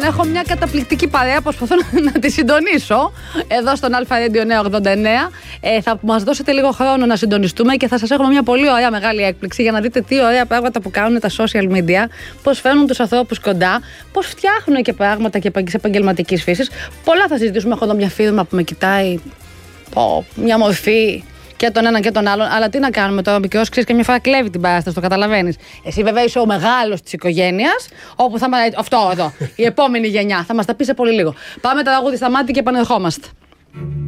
έχω μια καταπληκτική παρέα. Προσπαθώ να τη συντονίσω εδώ στον Αλφα Radio 989. Θα μας δώσετε λίγο χρόνο να συντονιστούμε και θα σας έχουμε μια πολύ ωραία μεγάλη έκπληξη για να δείτε τι ωραία πράγματα που κάνουν τα social media, πώς φέρνουν τους ανθρώπους κοντά, πώς φτιάχνουν και πράγματα και επαγγελματικής φύσης. Πολλά θα συζητήσουμε. Έχω εδώ μια φίρμα που με κοιτάει. Μια μορφή. Και τον έναν και τον άλλον. Αλλά τι να κάνουμε τώρα, ο μικρός ξέρεις, καμιά φορά κλέβει την παράσταση, το καταλαβαίνεις. Εσύ βέβαια είσαι ο μεγάλος της οικογένειας, όπου θα μας. Αυτό εδώ, η επόμενη γενιά. Θα μας τα πει σε πολύ λίγο. Πάμε τραγούδι στα μάτια και επανερχόμαστε.